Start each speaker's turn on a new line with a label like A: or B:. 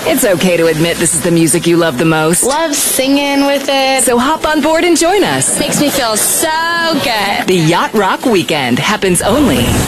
A: It's okay to admit this is the music you love the most.
B: Love singing with it.
A: So hop on board and join us.
B: Makes me feel so good.
A: The Yacht Rock Weekend happens only